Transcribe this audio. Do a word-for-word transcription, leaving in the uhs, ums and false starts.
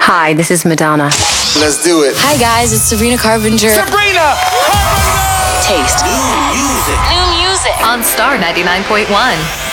Hi, this is Madonna. Let's do it. Hi guys, it's Sabrina Carpenter. Sabrina Carpenter! Taste. New music. New music. On Star ninety-nine point one.